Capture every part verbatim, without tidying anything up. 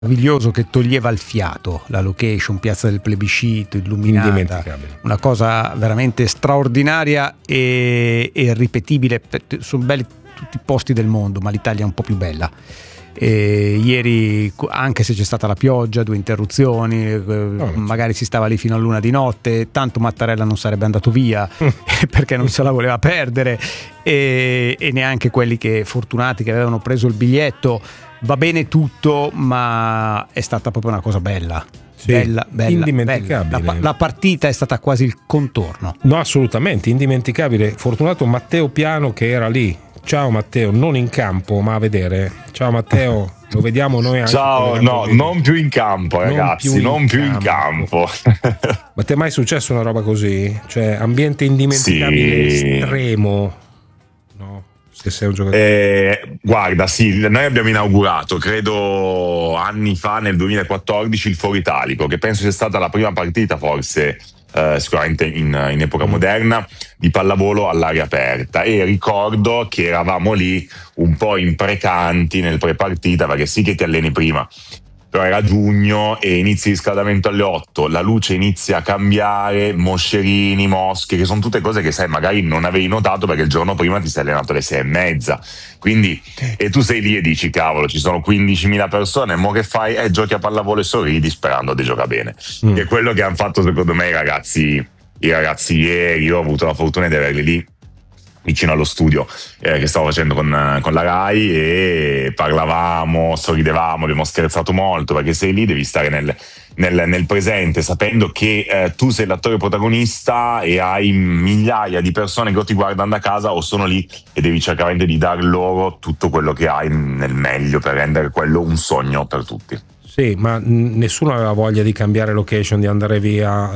meraviglioso che toglieva il fiato, la location, Piazza del Plebiscito, illuminata, una cosa veramente straordinaria e, e irripetibile. Sono belli tutti i posti del mondo, ma l'Italia è un po' più bella. E ieri, anche se c'è stata la pioggia, due interruzioni, oh, magari si stava lì fino a luna di notte, tanto Mattarella non sarebbe andato via perché non se la voleva perdere, e, e neanche quelli che fortunati che avevano preso il biglietto. Va bene tutto, ma è stata proprio una cosa bella. Sì, bella, bella, indimenticabile. Bella. La, la partita è stata quasi il contorno. No, assolutamente, indimenticabile. Fortunato Matteo Piano che era lì. Ciao Matteo, non in campo, ma a vedere. Ciao Matteo, lo vediamo noi anche. Ciao, no, non più in campo, ragazzi, non più in, non campo. Più in campo. Ma ti è mai successo una roba così? Cioè, ambiente indimenticabile, sì, estremo? No. Se sei un giocatore. Eh, guarda, sì, noi abbiamo inaugurato, credo anni fa, nel duemilaquattordici, il Foro Italico, che penso sia stata la prima partita, forse eh, sicuramente in, in epoca moderna, di pallavolo all'aria aperta, e ricordo che eravamo lì un po' imprecanti nel pre-partita, perché sì che ti alleni prima, però era giugno e inizi il riscaldamento alle otto, la luce inizia a cambiare, moscerini, mosche, che sono tutte cose che sai magari non avevi notato perché il giorno prima ti sei allenato alle sei e mezza, quindi, e tu sei lì e dici cavolo, ci sono quindicimila persone, mo che fai? Eh, giochi a pallavolo e sorridi sperando di giocare bene, mm. che è quello che hanno fatto secondo me i ragazzi, i ragazzi ieri. Io ho avuto la fortuna di averli lì vicino allo studio eh, che stavo facendo con, con la Rai, e parlavamo, sorridevamo, abbiamo scherzato molto, perché sei lì, devi stare nel, nel, nel presente, sapendo che eh, tu sei l'attore protagonista e hai migliaia di persone che ti guardano da casa o sono lì, e devi cercare di dar loro tutto quello che hai nel meglio per rendere quello un sogno per tutti. Sì, ma nessuno aveva voglia di cambiare location, di andare via,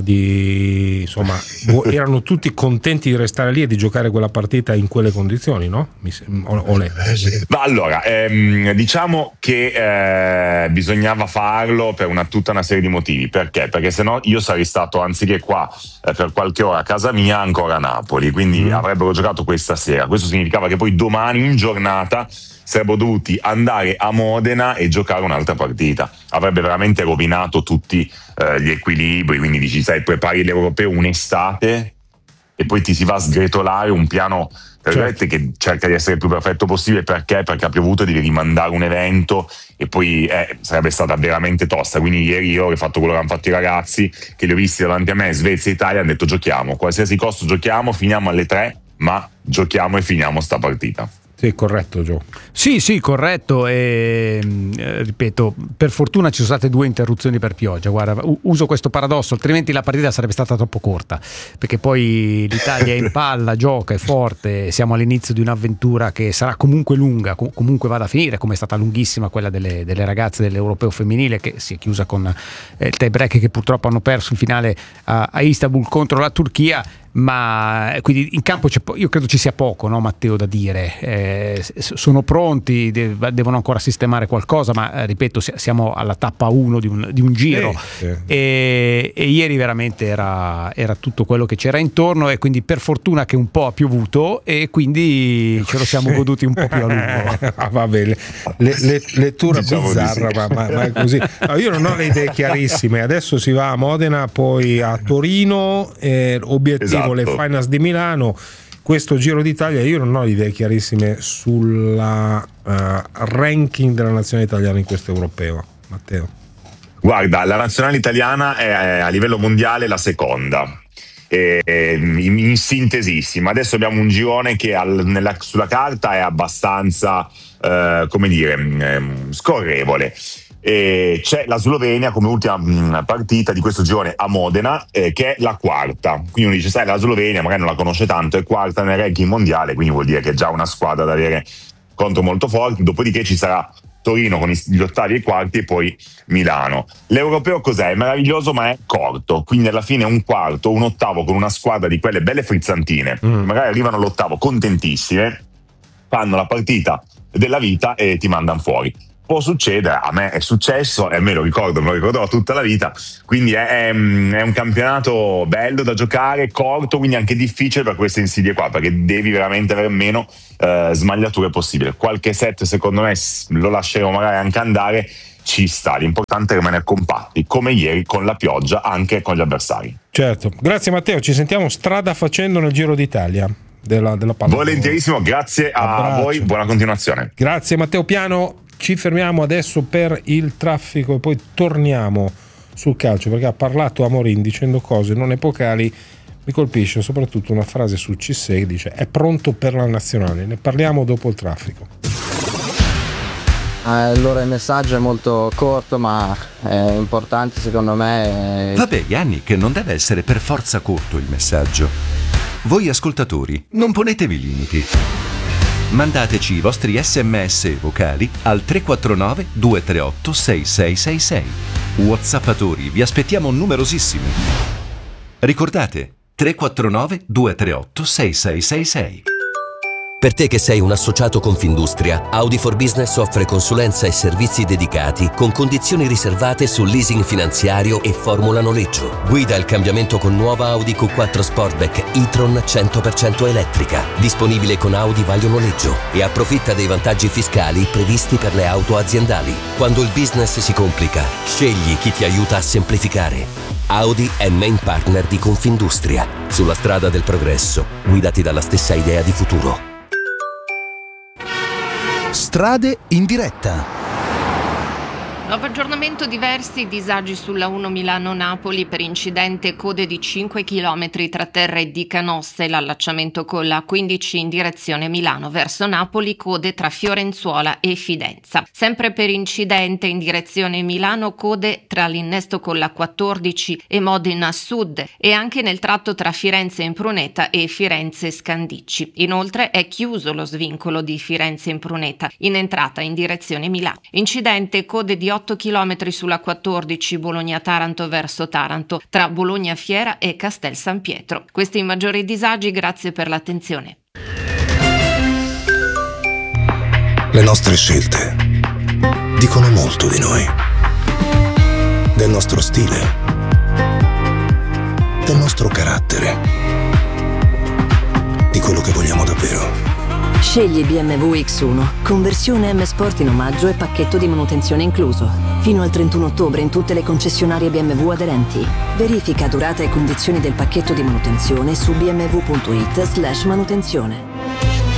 di insomma, erano tutti contenti di restare lì e di giocare quella partita in quelle condizioni, no? Mi o, o le... Ma allora, ehm, diciamo che eh, bisognava farlo per una, tutta una serie di motivi. Perché? Perché sennò io sarei stato, anziché qua eh, per qualche ora a casa mia, ancora a Napoli, quindi mm. avrebbero giocato questa sera. Questo significava che poi domani in giornata sarebbero dovuti andare a Modena e giocare un'altra partita. Avrebbe veramente rovinato tutti eh, gli equilibri, quindi dici, sai, prepari l'Europeo un'estate e poi ti si va a sgretolare un piano, certo, che cerca di essere il più perfetto possibile. Perché? Perché ha piovuto e devi rimandare un evento, e poi eh, sarebbe stata veramente tosta. Quindi ieri io ho fatto quello che hanno fatto i ragazzi, che li ho visti davanti a me, Svezia e Italia, hanno detto giochiamo, qualsiasi costo giochiamo, finiamo alle tre, ma giochiamo e finiamo sta partita. Sì, corretto Gio. Sì, sì, corretto, e eh, ripeto, per fortuna ci sono state due interruzioni per pioggia. Guarda, uso questo paradosso, altrimenti la partita sarebbe stata troppo corta, perché poi l'Italia è in palla, gioca, è forte, siamo all'inizio di un'avventura che sarà comunque lunga, com- comunque vada a finire, come è stata lunghissima quella delle, delle ragazze dell'Europeo femminile, che si è chiusa con eh, il tie break, che purtroppo hanno perso in finale a, a Istanbul contro la Turchia. Ma quindi in campo c'è po- io credo ci sia poco, no, Matteo, da dire. Eh, sono pronti, de- devono ancora sistemare qualcosa, ma eh, ripeto, siamo alla tappa uno di un, di un giro, sì, sì. E, e ieri veramente era, era tutto quello che c'era intorno, e quindi per fortuna che un po' ha piovuto e quindi ce lo siamo goduti un po' più a lungo. Ah, va bene, le, le, lettura diciamo bizzarra, sì. ma, ma, ma è così. No, io non ho le idee chiarissime. Adesso si va a Modena, poi a Torino, eh, obiettivo, esatto, le finals di Milano, questo Giro d'Italia. Io non ho le idee chiarissime sulla uh, ranking della nazione italiana in questo europeo, Matteo. Guarda, la nazionale italiana è a livello mondiale la seconda, e, in, in sintesissima. Adesso abbiamo un girone che al, nella, sulla carta è abbastanza uh, come dire um, scorrevole. E c'è la Slovenia come ultima mh, partita di questo girone a Modena, eh, che è la quarta. Quindi uno dice, sai, la Slovenia magari non la conosce tanto, è quarta nel ranking mondiale, quindi vuol dire che è già una squadra da avere contro molto forti. Dopodiché ci sarà Torino con gli ottavi e i quarti, e poi Milano. L'europeo cos'è? È meraviglioso, ma è corto, quindi alla fine un quarto, un ottavo con una squadra di quelle belle frizzantine, mm. magari arrivano all'ottavo contentissime, fanno la partita della vita e ti mandano fuori. Può succedere, a me è successo e a me lo ricordo, me lo ricorderò tutta la vita, quindi è, è, è un campionato bello da giocare, corto, quindi anche difficile per queste insidie qua, perché devi veramente avere meno eh, smagliature possibile. Qualche set secondo me lo lasceremo magari anche andare, ci sta, l'importante è rimanere compatti, come ieri con la pioggia, anche con gli avversari. Certo, grazie Matteo, ci sentiamo strada facendo nel Giro d'Italia della, della pallavolo. Volentierissimo, grazie a Abbraccio. voi, buona continuazione. Grazie Matteo Piano, ci fermiamo adesso per il traffico e poi torniamo sul calcio, perché ha parlato Amorim dicendo cose non epocali. Mi colpisce soprattutto una frase su C sei che dice è pronto per la nazionale, ne parliamo dopo il traffico. Allora il messaggio è molto corto ma è importante secondo me. È... Vabbè Yannick, non deve essere per forza corto il messaggio. Voi ascoltatori non ponetevi limiti. Mandateci i vostri sms vocali al tre quattro nove due tre otto sei sei sei sei. WhatsAppatori, vi aspettiamo numerosissimi. Ricordate tre quattro nove due tre otto sei sei sei sei. Per te che sei un associato Confindustria, Audi for Business offre consulenza e servizi dedicati con condizioni riservate sul leasing finanziario e formula noleggio. Guida il cambiamento con nuova Audi Q quattro Sportback e-tron cento per cento elettrica, disponibile con Audi Vaglio Noleggio, e approfitta dei vantaggi fiscali previsti per le auto aziendali. Quando il business si complica, scegli chi ti aiuta a semplificare. Audi è main partner di Confindustria. Sulla strada del progresso, guidati dalla stessa idea di futuro. Strade in diretta. Nuovo aggiornamento, diversi disagi sulla uno Milano-Napoli per incidente, code di cinque chilometri tra Terra e di Canosse, l'allacciamento con la quindici in direzione Milano verso Napoli, code tra Fiorenzuola e Fidenza. Sempre per incidente in direzione Milano, code tra l'innesto con la quattordici e Modena Sud e anche nel tratto tra Firenze Impruneta e Firenze Scandicci. Inoltre è chiuso lo svincolo di Firenze Impruneta in entrata in direzione Milano. Incidente, code di otto chilometri sulla quattordici Bologna-Taranto verso Taranto tra Bologna Fiera e Castel San Pietro. Questi i maggiori disagi, grazie per l'attenzione. Le nostre scelte dicono molto di noi, del nostro stile, del nostro carattere, di quello che vogliamo davvero. Scegli B M W X uno, conversione M Sport in omaggio e pacchetto di manutenzione incluso. Fino al trentuno ottobre in tutte le concessionarie B M W aderenti. Verifica durata e condizioni del pacchetto di manutenzione su b m w punto i t slash manutenzione.